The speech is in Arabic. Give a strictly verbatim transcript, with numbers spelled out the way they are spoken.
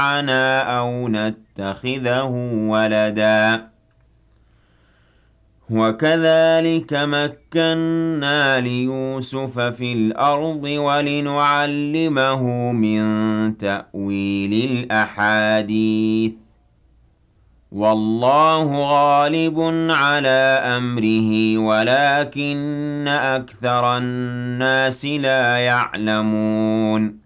ينفعنا أو نتخذه ولدا وكذلك مكنا ليوسف في الأرض ولنعلمه من تأويل الأحاديث والله غالب على أمره ولكن أكثر الناس لا يعلمون